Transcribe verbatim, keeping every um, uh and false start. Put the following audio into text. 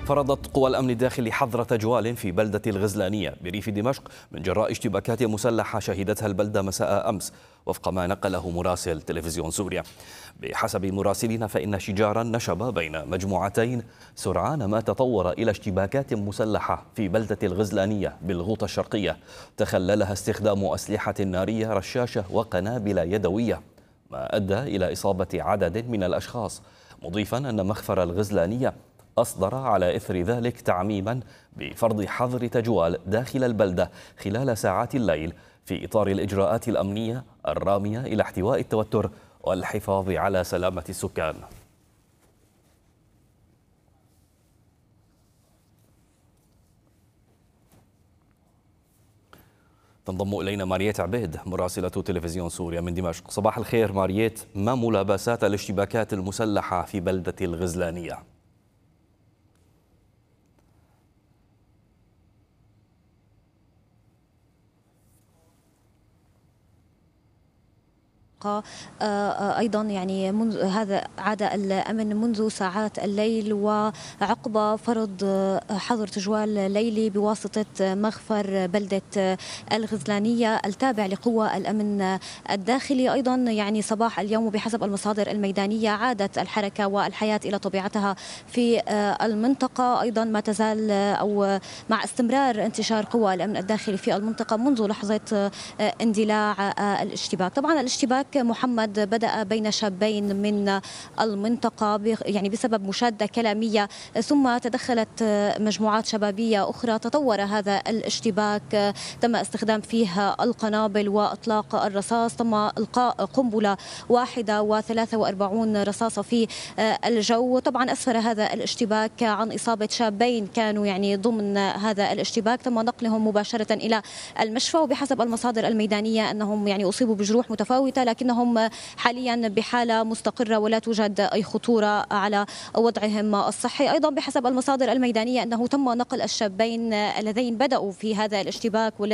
فرضت قوى الأمن الداخلي حظر تجوال في بلدة الغزلانية بريف دمشق من جراء اشتباكات مسلحة شهدتها البلدة مساء أمس، وفق ما نقله مراسل تلفزيون سوريا. بحسب مراسلين فإن شجارا نشب بين مجموعتين سرعان ما تطور إلى اشتباكات مسلحة في بلدة الغزلانية بالغوطة الشرقية، تخللها استخدام أسلحة نارية رشاشة وقنابل يدوية، ما أدى إلى إصابة عدد من الأشخاص، مضيفا أن مخفر الغزلانية أصدر على إثر ذلك تعميما بفرض حظر تجوال داخل البلدة خلال ساعات الليل في إطار الإجراءات الأمنية الرامية إلى احتواء التوتر والحفاظ على سلامة السكان. تنضم إلينا مارييت عبيد مراسلة تلفزيون سوريا من دمشق. صباح الخير مارييت، ما ملابسات الاشتباكات المسلحة في بلدة الغزلانية؟ أيضا يعني منذ هذا عاد الأمن منذ ساعات الليل وعقب فرض حظر تجوال ليلي بواسطة مخفر بلدة الغزلانية التابع لقوى الأمن الداخلي. أيضا يعني صباح اليوم بحسب المصادر الميدانية عادت الحركة والحياة إلى طبيعتها في المنطقة، أيضا ما تزال أو مع استمرار انتشار قوى الأمن الداخلي في المنطقة منذ لحظة اندلاع الاشتباك. طبعا الاشتباك محمد بدأ بين شابين من المنطقة يعني بسبب مشادة كلامية، ثم تدخلت مجموعات شبابية أخرى، تطور هذا الاشتباك، تم استخدام فيه القنابل وإطلاق الرصاص، تم إلقاء قنبلة واحدة وثلاثة وأربعين رصاصة في الجو. طبعا أسفر هذا الاشتباك عن إصابة شابين كانوا يعني ضمن هذا الاشتباك، تم نقلهم مباشرة إلى المشفى، وبحسب المصادر الميدانية أنهم يعني أصيبوا بجروح متفاوتة لكنهم حاليا بحالة مستقرة ولا توجد أي خطورة على وضعهم الصحي. أيضا بحسب المصادر الميدانية أنه تم نقل الشابين اللذين بدأوا في هذا الاشتباك